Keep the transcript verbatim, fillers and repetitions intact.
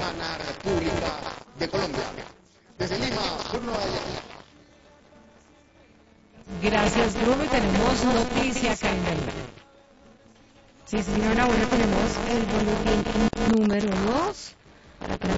Hermana República de Colombia. Desde Lima, Bruno Ayala. Gracias, Bruno. Y tenemos noticia acá en Belén. Sí, señora, bueno, tenemos el boletín número dos para que la